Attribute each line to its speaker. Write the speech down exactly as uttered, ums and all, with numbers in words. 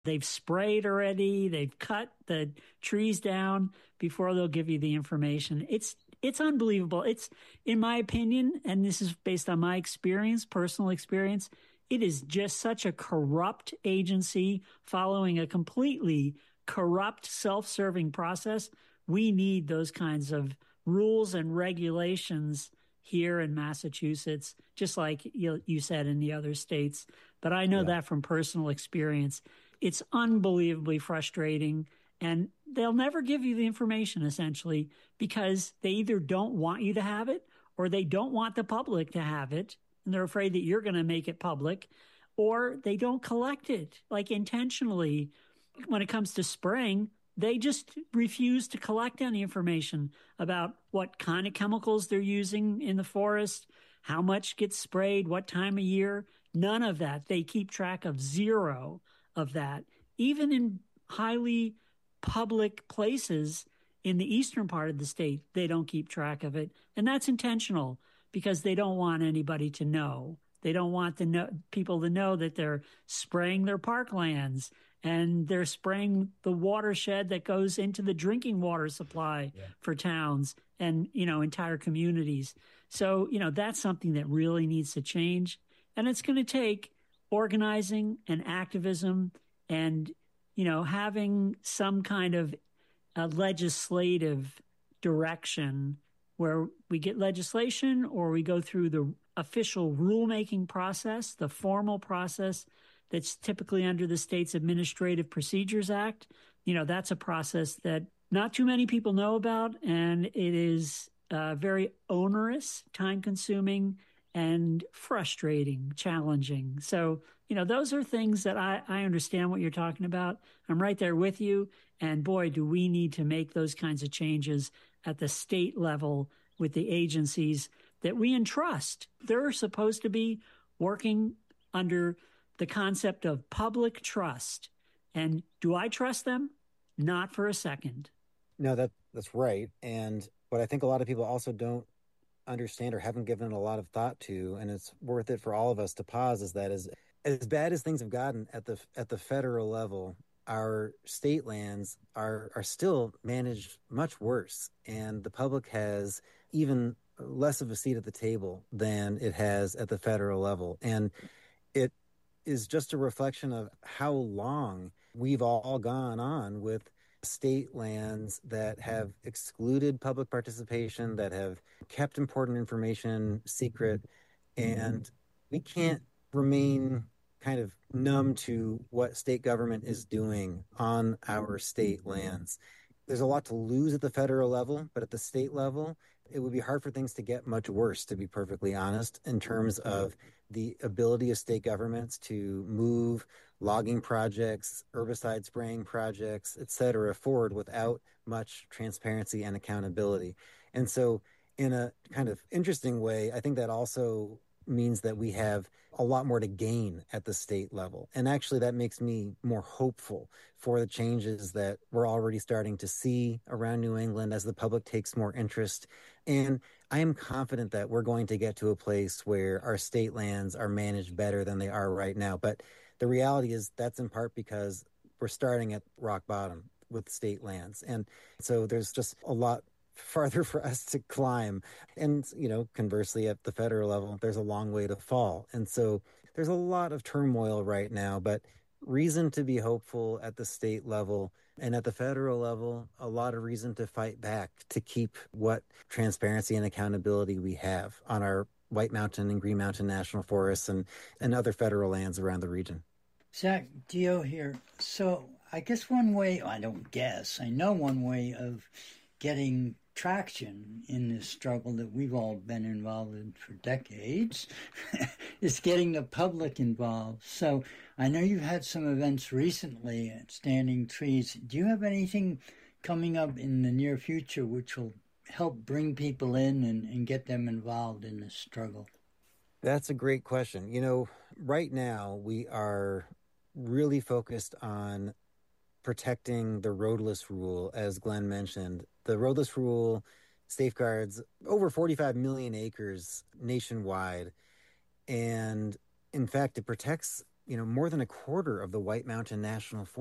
Speaker 1: They've sprayed already. They've cut the trees down before they'll give you the information. It's it's unbelievable. It's, in my opinion, and this is based on my experience, personal experience, it is just such a corrupt agency following a completely corrupt, self-serving process. We need those kinds of rules and regulations here in Massachusetts, just like you, you said in the other states. But I know
Speaker 2: Yeah.
Speaker 1: that from personal experience. It's unbelievably frustrating, and they'll never give you the information essentially because they either don't want you to have it or they don't want the public to have it, and they're afraid that you're going to make it public, or they don't collect it like intentionally. When it comes to spraying, they just refuse to collect any information about what kind of chemicals they're using in the forest, how much gets sprayed, what time of year. None of that. They keep track of zero of that. Even in highly public places in the eastern part of the state, they don't keep track of it. And that's intentional because they don't want anybody to know. They don't want the know, people to know that they're spraying their parklands and they're spraying the watershed that goes into the drinking water supply
Speaker 2: Yeah.
Speaker 1: for towns and, you know, entire communities. So, you know, that's something that really needs to change. And it's going to take organizing and activism and, you know, having some kind of a legislative direction where we get legislation or we go through the official rulemaking process, the formal process that's typically under the state's Administrative Procedures Act. You know, that's a process that not too many people know about, and it is uh, very onerous, time consuming, and frustrating, challenging. So, you know, those are things that I, I understand what you're talking about. I'm right there with you. And boy, do we need to make those kinds of changes at the state level with the agencies that we entrust. They're supposed to be working under the concept of public trust. And do I trust them? Not for a second.
Speaker 2: No, that that's right. And what I think a lot of people also don't understand or haven't given a lot of thought to, and it's worth it for all of us to pause, is that as as bad as things have gotten at the at the federal level, our state lands are are still managed much worse, and the public has even less of a seat at the table than it has at the federal level. And it is just a reflection of how long we've all gone on with state lands that have excluded public participation, that have kept important information secret, and we can't remain kind of numb to what state government is doing on our state lands. There's a lot to lose at the federal level, but at the state level, it would be hard for things to get much worse, to be perfectly honest, in terms of the ability of state governments to move logging projects, herbicide spraying projects, et cetera, forward without much transparency and accountability. And so, in a kind of interesting way, I think that also means that we have a lot more to gain at the state level. And actually, that makes me more hopeful for the changes that we're already starting to see around New England as the public takes more interest. And I am confident that we're going to get to a place where our state lands are managed better than they are right now. But the reality is that's in part because we're starting at rock bottom with state lands. And so there's just a lot farther for us to climb. And, you know, conversely, at the federal level, there's a long way to fall. And so there's a lot of turmoil right now, but reason to be hopeful at the state level. And at the federal level, a lot of reason to fight back to keep what transparency and accountability we have on our White Mountain and Green Mountain National Forests and, and other federal lands around the region.
Speaker 3: Zach, Dio here. So I guess one way, I don't guess, I know one way of getting traction in this struggle that we've all been involved in for decades is getting the public involved. So I know you've had some events recently at Standing Trees. Do you have anything coming up in the near future which will help bring people in and, and get them involved in this struggle?
Speaker 2: That's a great question. You know, right now we are really focused on protecting the roadless rule, as Glenn mentioned. The roadless rule safeguards over forty-five million acres nationwide. And in fact, it protects you know, more than a quarter of the White Mountain National Forest